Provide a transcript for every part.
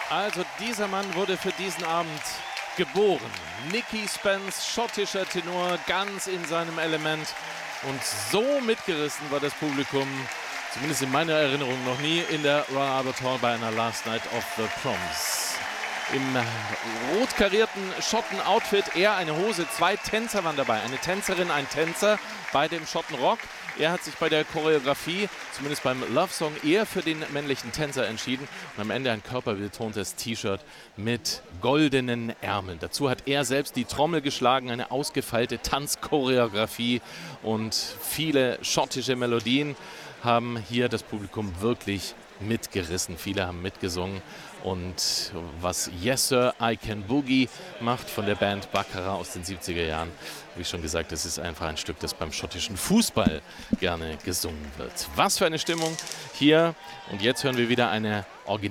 Also dieser Mann wurde für diesen Abend geboren. Nicky Spence, schottischer Tenor, ganz in seinem Element. Und so mitgerissen war das Publikum, zumindest in meiner Erinnerung, noch nie in der Royal Albert Hall bei einer Last Night of the Proms. Im rot karierten Schotten-Outfit, er eine Hose, zwei Tänzer waren dabei. Eine Tänzerin, ein Tänzer bei dem Schottenrock. Er hat sich bei der Choreografie, zumindest beim Love-Song, eher für den männlichen Tänzer entschieden. Und am Ende ein körperbetontes T-Shirt mit goldenen Ärmeln. Dazu hat er selbst die Trommel geschlagen, eine ausgefeilte Tanzchoreografie und viele schottische Melodien haben hier das Publikum wirklich mitgerissen. Viele haben mitgesungen. Und was Yes Sir, I Can Boogie macht von der Band Baccara aus den 70er Jahren, wie schon gesagt, es ist einfach ein Stück, das beim schottischen Fußball gerne gesungen wird. Was für eine Stimmung hier. Und jetzt hören wir wieder eine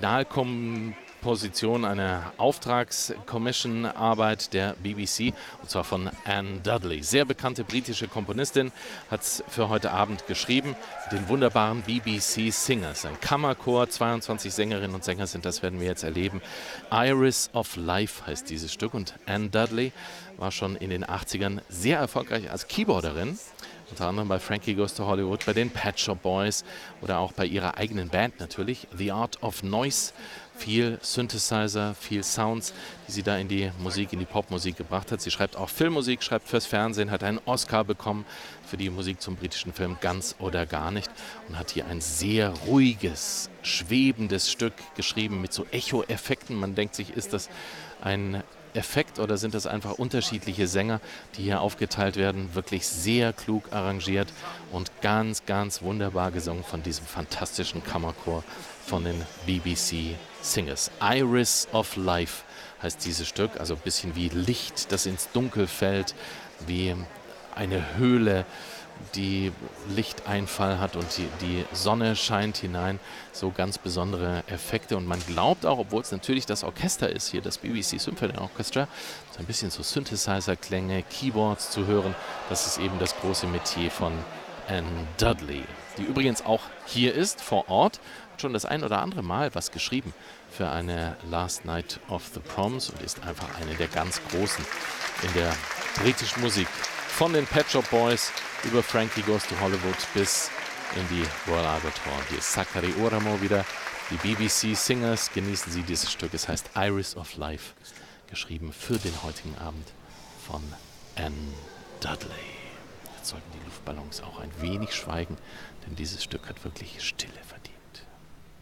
Originalkomposition, eine Auftrags-Commission-Arbeit der BBC, und zwar von Anne Dudley. Sehr bekannte britische Komponistin, hat es für heute Abend geschrieben, den wunderbaren BBC Singers. Ein Kammerchor, 22 Sängerinnen und Sänger sind das, werden wir jetzt erleben. Iris of Life heißt dieses Stück, und Anne Dudley war schon in den 80ern sehr erfolgreich als Keyboarderin. Unter anderem bei Frankie Goes to Hollywood, bei den Pet Shop Boys oder auch bei ihrer eigenen Band natürlich, The Art of Noise. Viel Synthesizer, viel Sounds, die sie da in die Musik, in die Popmusik gebracht hat. Sie schreibt auch Filmmusik, schreibt fürs Fernsehen, hat einen Oscar bekommen für die Musik zum britischen Film Ganz oder Gar nicht und hat hier ein sehr ruhiges, schwebendes Stück geschrieben mit so Echo-Effekten. Man denkt sich, ist das ein Effekt oder sind das einfach unterschiedliche Sänger, die hier aufgeteilt werden? Wirklich sehr klug arrangiert und ganz, ganz wunderbar gesungen von diesem fantastischen Kammerchor von den BBC Singers. Iris of Life heißt dieses Stück, also ein bisschen wie Licht, das ins Dunkel fällt, wie eine Höhle, die Lichteinfall hat und die Sonne scheint hinein. So ganz besondere Effekte. Und man glaubt auch, obwohl es natürlich das Orchester ist, hier das BBC Symphony Orchestra, so ein bisschen so Synthesizer-Klänge, Keyboards zu hören, das ist eben das große Metier von Anne Dudley, die übrigens auch hier ist, vor Ort, hat schon das ein oder andere Mal was geschrieben für eine Last Night of the Proms und ist einfach eine der ganz Großen in der britischen Musik. Von den Pet Shop Boys über Frankie Goes to Hollywood bis in die Royal Albert Hall. Hier ist Sakari Oramo wieder. Die BBC Singers, genießen Sie dieses Stück. Es heißt Iris of Life, geschrieben für den heutigen Abend von Anne Dudley. Jetzt sollten die Luftballons auch ein wenig schweigen, denn dieses Stück hat wirklich Stille verdient.